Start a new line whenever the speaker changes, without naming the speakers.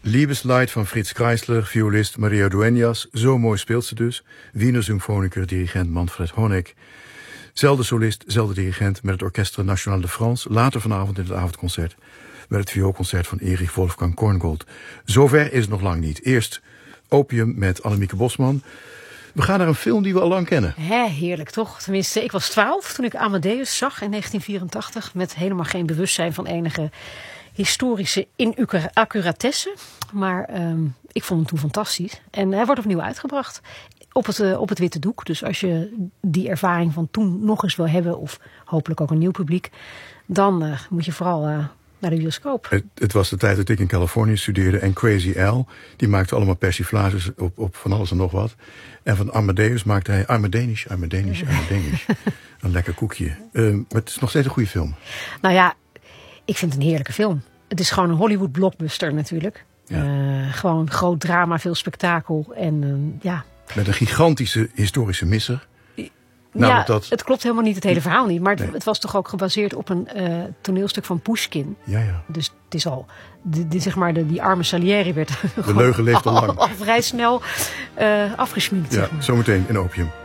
Liebesleid van Frits Kreisler, violist Maria Dueñas. Zo mooi speelt ze dus. Wiener Symfoniker, dirigent Manfred Honeck. Zelfde solist, zelfde dirigent met het Orchestre National de France. Later vanavond in het avondconcert met het vioolconcert van Erich Wolfgang Korngold. Zover is het nog lang niet. Eerst Opium met Annemieke Bosman. We gaan naar een film die we al lang kennen.
Heerlijk toch? Tenminste, ik was 12 toen ik Amadeus zag in 1984... met helemaal geen bewustzijn van enige historische inaccuratesse. Maar ik vond hem toen fantastisch. En hij wordt opnieuw uitgebracht op het witte doek. Dus als je die ervaring van toen nog eens wil hebben... of hopelijk ook een nieuw publiek... dan moet je vooral naar de bioscoop.
Het was de tijd dat ik in Californië studeerde. En Crazy Al, die maakte allemaal persiflages op van alles en nog wat. En van Amadeus maakte hij I'm a Danish. Een lekker koekje. Maar het is nog steeds een goede film.
Nou ja, ik vind het een heerlijke film. Het is gewoon een Hollywood blockbuster natuurlijk. Ja. Gewoon groot drama, veel spektakel. En ja.
Met een gigantische historische misser.
Ja, het klopt helemaal niet, het hele verhaal niet. Maar het was toch ook gebaseerd op een toneelstuk van Pushkin.
Ja.
Dus het is al, zeg maar, die arme Salieri werd
de leugen leeft al lang.
Al vrij snel afgesminkt.
Ja,
zeg maar.
Zometeen in Opium.